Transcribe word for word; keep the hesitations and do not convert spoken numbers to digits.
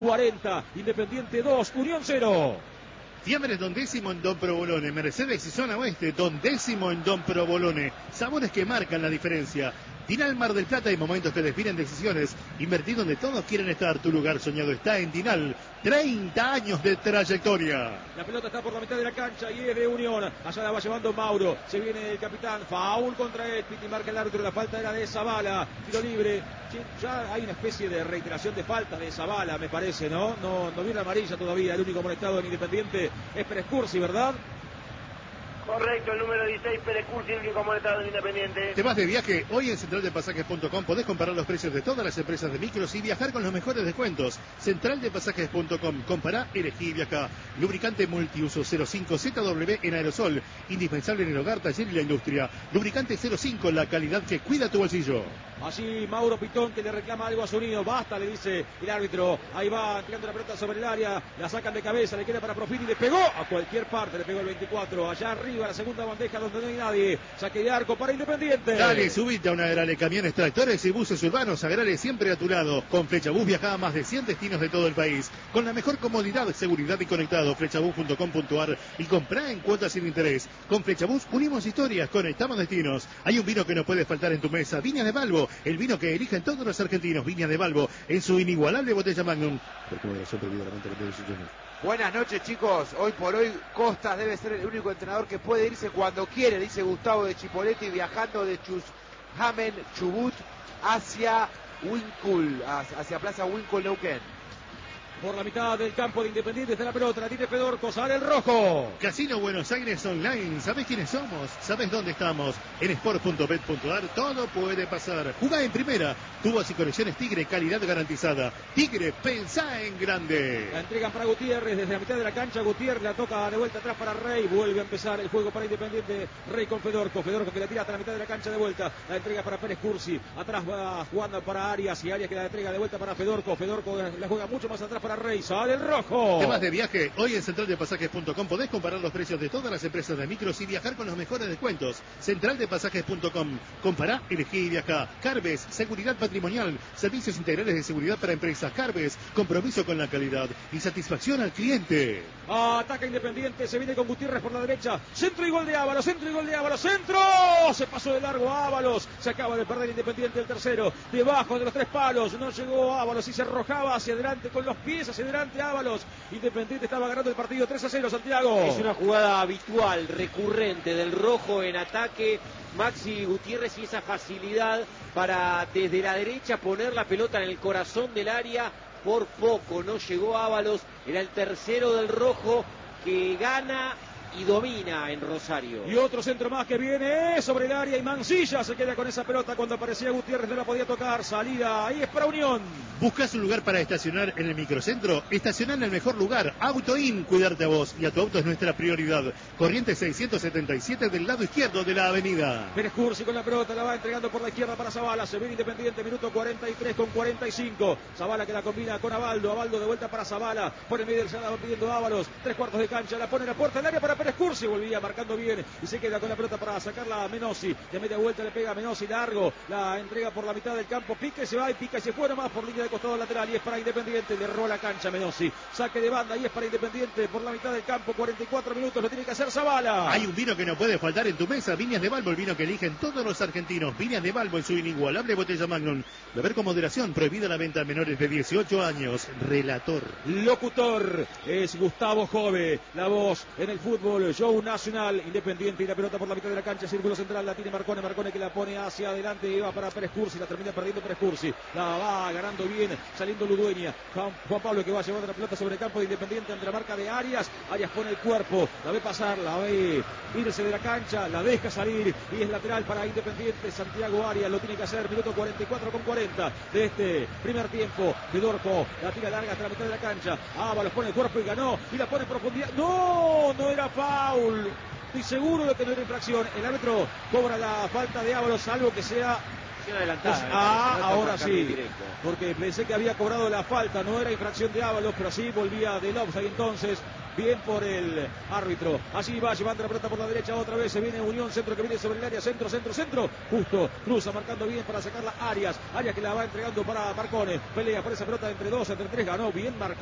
cuarenta, Independiente dos, Unión cero. Fiambres Don Décimo en Don Provolone, Mercedes y Zona Oeste, Don Décimo en Don Provolone. Sabores que marcan la diferencia. Dinal Mar del Plata y momentos que definen decisiones. Invertir donde todos quieren estar. Tu lugar soñado está en Dinal. treinta años de trayectoria. La pelota está por la mitad de la cancha y es de Unión. Allá la va llevando Mauro. Se viene el capitán. Faul contra él. Piti marca el árbitro. La falta era de Zavala. Tiro libre. Ya hay una especie de reiteración de falta de Zavala, me parece, ¿no? No, no viene la amarilla todavía. El único molestado en Independiente es Pérez Cursi, ¿verdad? Correcto, el número dieciséis, Pérez Cursi, el único molestado en Independiente. ¿Te vas de viaje? Hoy en central de pasajes punto com podés comparar los precios de todas las empresas de micros y viajar con los mejores descuentos. central de pasajes punto com. Compará, elegí y viajá. Lubricante multiuso cero cinco Z W en aerosol. Indispensable en el hogar, taller y la industria. Lubricante cero cinco, la calidad que cuida tu bolsillo. Allí Mauro Pitón, que le reclama algo a su niño. Basta, le dice el árbitro. Ahí va, entregando la pelota sobre el área. La sacan de cabeza, le queda para Profiti. Le pegó a cualquier parte, le pegó el veinticuatro. Allá arriba, la segunda bandeja donde no hay nadie. Saque de arco para Independiente. Dale, subite a una Agrale Camiones, Tractores y Buses Urbanos. Agrale siempre a tu lado. Con Flechabús viaja a más de cien destinos de todo el país. Con la mejor comodidad, seguridad y conectado. Flechabús punto com punto ar y comprá en cuotas sin interés. Con Flechabús unimos historias, conectamos destinos. Hay un vino que no puede faltar en tu mesa. Viña de Balbo, el vino que eligen todos los argentinos. Viña de Balbo, en su inigualable botella Magnum. Porque moderación prohibida, la mente de los Buenas noches, chicos. Hoy por hoy Costas debe ser el único entrenador que puede irse cuando quiere, dice Gustavo de Chipoleti, viajando de Chushamen, Chubut, hacia Winkul, hacia Plaza Winkul, Neuquén. Por la mitad del campo de Independiente está la pelota, la tiene Fedorco, sale el rojo. Casino Buenos Aires Online, ¿sabés quiénes somos? ¿Sabés dónde estamos? En sport punto bet punto ar todo puede pasar. Jugá en primera, tubos y conexiones Tigre, calidad garantizada. Tigre, pensá en grande. La entregan para Gutiérrez desde la mitad de la cancha. Gutiérrez la toca de vuelta atrás para Rey. Vuelve a empezar el juego para Independiente. Rey con Fedorco. Fedorco que la tira hasta la mitad de la cancha de vuelta. La entrega para Pérez Cursi. Atrás va jugando para Arias. Y Arias que la entrega de vuelta para Fedorco. Fedorco la juega mucho más atrás para Rey. Sale el rojo. ¿Te vas de viaje? Hoy en central de pasajes punto com podés comparar los precios de todas las empresas de micros y viajar con los mejores descuentos. central de pasajes punto com. Compará, elegí y viajá. Carves, seguridad patrimonial. Servicios integrales de seguridad para empresas. Carves, compromiso con la calidad y satisfacción al cliente. Ataca Independiente, se viene con Gutiérrez por la derecha. Centro y gol de Ábalos, centro y gol de Ábalos. ¡Centro! Se pasó de largo Ábalos. Se acaba de perder Independiente el tercero. Debajo de los tres palos. No llegó Ábalos y se arrojaba hacia adelante con los pies hacia adelante Ábalos. Independiente estaba ganando el partido tres a cero, Santiago. Es una jugada habitual, recurrente del rojo en ataque. Maxi Gutiérrez y esa facilidad para desde la derecha poner la pelota en el corazón del área. Por poco no llegó Ábalos, era el tercero del rojo que gana y domina en Rosario. Y otro centro más que viene sobre el área y Mancilla se queda con esa pelota cuando aparecía Gutiérrez, no la podía tocar. Salida, ahí es para Unión. ¿Buscas un lugar para estacionar en el microcentro? Estacionar en el mejor lugar. Autoin, cuidarte a vos y a tu auto es nuestra prioridad. Corriente seiscientos setenta y siete del lado izquierdo de la avenida. Pérez Cursi con la pelota, la va entregando por la izquierda para Zavala. Se viene Independiente, minuto cuarenta y tres con cuarenta y cinco. Zavala que la combina con Abaldo. Abaldo de vuelta para Zavala. Por el medio se la va pidiendo Ábalos. Tres cuartos de cancha, la pone en la puerta del área para Pérez Cursi. Volvía marcando bien y se queda con la pelota para sacarla a Menossi. De media vuelta le pega a Menossi largo. La entrega por la mitad del campo. Pica y se va y pica y se fue nomás por línea de costado lateral. Y es para Independiente. Le roba la cancha a Menossi. Saque de banda y es para Independiente por la mitad del campo. cuarenta y cuatro minutos. Lo tiene que hacer Zavala. Hay un vino que no puede faltar en tu mesa. Viñas de Balbo, el vino que eligen todos los argentinos. Viñas de Balbo en su inigualable botella Magnum. Beber con moderación. Prohibida la venta a menores de dieciocho años. Relator. Locutor es Gustavo Jove. La voz en el fútbol. Show Nacional. Independiente y la pelota por la mitad de la cancha. Círculo central. La tiene Marcone. Marcone que la pone hacia adelante. Y va para Pérez Cursi. La termina perdiendo Pérez Cursi. La va ganando bien. Saliendo Ludueña. Juan, Juan Pablo que va llevando la pelota sobre el campo de Independiente ante la marca de Arias. Arias pone el cuerpo. La ve pasar. La ve irse de la cancha. La deja salir. Y es lateral para Independiente. Santiago Arias lo tiene que hacer. Minuto cuarenta y cuatro con cuarenta de este primer tiempo. Fedorco la tira larga hasta la mitad de la cancha. Ábalos pone el cuerpo y ganó. Y la pone en profundidad. No, no era foul. Estoy seguro de que no era infracción. El árbitro cobra la falta de Ábalos, salvo que sea Acción adelantada. Pues, me ah, parece, no está ahora por sí, carril directo. porque pensé que había cobrado la falta, no era infracción de Ábalos, pero sí volvía del offside entonces. Bien por el árbitro. Así va llevando la pelota por la derecha otra vez. Se viene Unión, centro que viene sobre el área. Centro, centro, centro. Justo cruza marcando bien para sacarla Arias. Arias que la va entregando para Marcone. Pelea por esa pelota entre dos, entre tres. Ganó bien Marcone.